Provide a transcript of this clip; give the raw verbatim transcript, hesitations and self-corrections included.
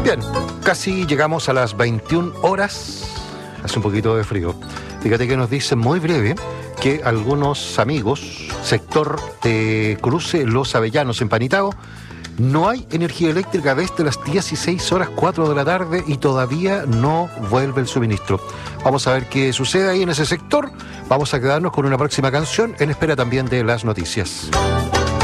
Bien, casi llegamos a las veintiuna horas. Hace un poquito de frío. Fíjate que nos dicen muy breve que algunos amigos, sector de Cruce Los Avellanos en Panitao, no hay energía eléctrica desde las dieciséis horas cuatro de la tarde y todavía no vuelve el suministro. Vamos a ver qué sucede ahí en ese sector. Vamos a quedarnos con una próxima canción en espera también de las noticias.